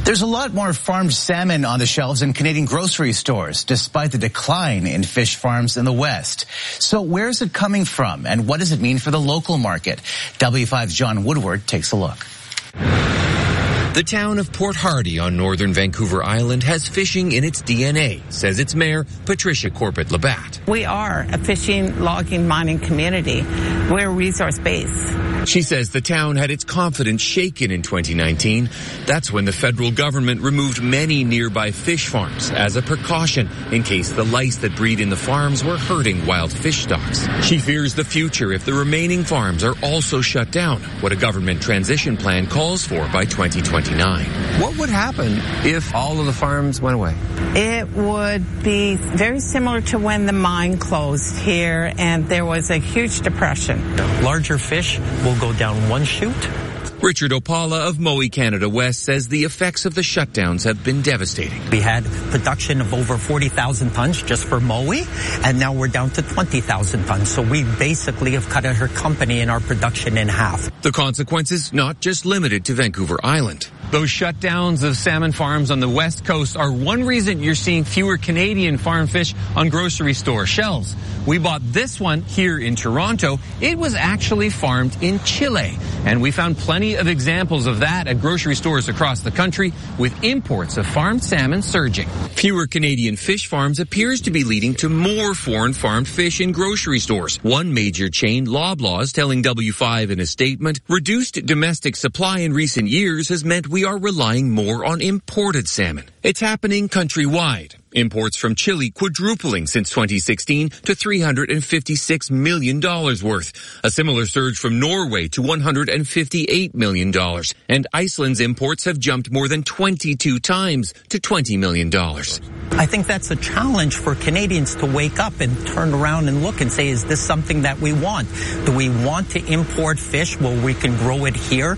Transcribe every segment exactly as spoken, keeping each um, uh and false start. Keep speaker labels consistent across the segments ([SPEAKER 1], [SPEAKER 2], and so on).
[SPEAKER 1] There's a lot more farmed salmon on the shelves in Canadian grocery stores, despite the decline in fish farms in the West. So where is it coming from, and what does it mean for the local market? W five's John Woodward takes a look.
[SPEAKER 2] The town of Port Hardy on northern Vancouver Island has fishing in its D N A, says its mayor, Patricia Corbett-Labatt.
[SPEAKER 3] We are a fishing, logging, mining community. We're resource-based.
[SPEAKER 2] She says the town had its confidence shaken in twenty nineteen. That's when the federal government removed many nearby fish farms as a precaution in case the lice that breed in the farms were hurting wild fish stocks. She fears the future if the remaining farms are also shut down, what a government transition plan calls for by twenty twenty-nine.
[SPEAKER 4] What would happen if all of the farms went away?
[SPEAKER 3] It would be very similar to when the mine closed here and there was a huge depression.
[SPEAKER 5] Larger fish will go down one chute.
[SPEAKER 2] Richard Opala of Mowi Canada West says the effects of the shutdowns have been devastating.
[SPEAKER 5] We had production of over forty thousand tons just for Mowi, and now we're down to twenty thousand tons. So we basically have cut our company and our production in half.
[SPEAKER 2] The consequences not just limited to Vancouver Island.
[SPEAKER 4] Those shutdowns of salmon farms on the West Coast are one reason you're seeing fewer Canadian farm fish on grocery store shelves. We bought this one here in Toronto. It was actually farmed in Chile, and we found plenty of examples of that at grocery stores across the country, with imports of farmed salmon surging.
[SPEAKER 2] Fewer Canadian fish farms appears to be leading to more foreign farmed fish in grocery stores. One major chain, Loblaws, telling W five in a statement, reduced domestic supply in recent years has meant we are relying more on imported salmon. It's happening countrywide. Imports from Chile quadrupling since twenty sixteen to three hundred fifty-six million dollars worth. A similar surge from Norway to one hundred fifty-eight million dollars. And Iceland's imports have jumped more than twenty-two times to twenty million dollars.
[SPEAKER 5] I think that's a challenge for Canadians to wake up and turn around and look and say, is this something that we want? Do we want to import fish where we can grow it here?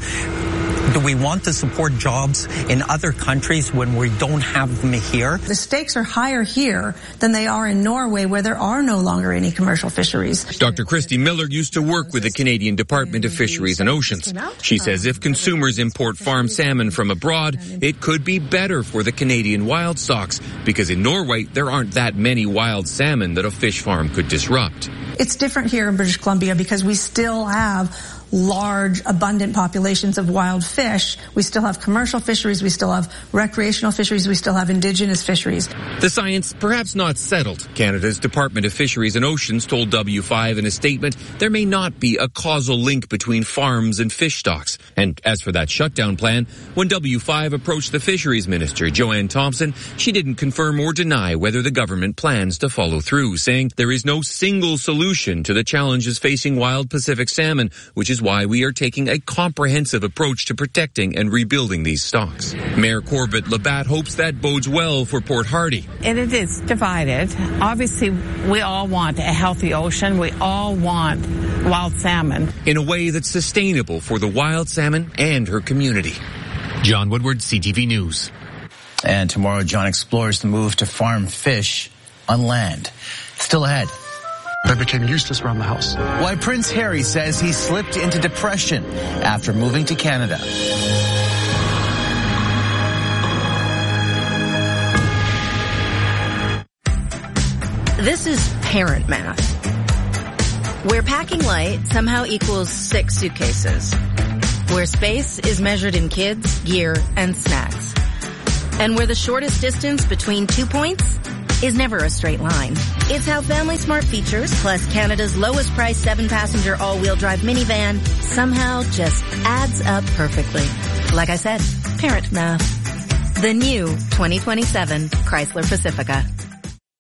[SPEAKER 5] Do we want to support jobs in other countries when we don't have them here?
[SPEAKER 6] The stakes are higher here than they are in Norway, where there are no longer any commercial fisheries.
[SPEAKER 2] Doctor Christy Miller used to work with the Canadian Department of Fisheries and Oceans. She says if consumers import farmed salmon from abroad, it could be better for the Canadian wild stocks, because in Norway there aren't that many wild salmon that a fish farm could disrupt.
[SPEAKER 6] It's different here in British Columbia because we still have large, abundant populations of wild fish. We still have commercial fisheries. We still have recreational fisheries. We still have indigenous fisheries.
[SPEAKER 2] The science perhaps not settled. Canada's Department of Fisheries and Oceans told W five in a statement there may not be a causal link between farms and fish stocks. And as for that shutdown plan, when W five approached the Fisheries Minister, Joanne Thompson, she didn't confirm or deny whether the government plans to follow through, saying there is no single solution to the challenges facing wild Pacific salmon, which is why we are taking a comprehensive approach to protecting and rebuilding these stocks. Mayor Corbett-Labatt hopes that bodes well for Port Hardy.
[SPEAKER 3] And it is divided. Obviously, we all want a healthy ocean. We all want wild salmon.
[SPEAKER 2] In a way that's sustainable for the wild salmon and her community. John Woodward, C T V News.
[SPEAKER 1] And tomorrow, John explores the move to farm fish on land. Still ahead.
[SPEAKER 7] They became useless around the house.
[SPEAKER 1] Why Prince Harry says he slipped into depression after moving to Canada.
[SPEAKER 8] This is parent math, where packing light somehow equals six suitcases, where space is measured in kids, gear, and snacks, and where the shortest distance between two points is never a straight line. It's how Family Smart features, plus Canada's lowest price seven-passenger all-wheel drive minivan, somehow just adds up perfectly. Like I said, parent math. The new twenty twenty-seven Chrysler Pacifica.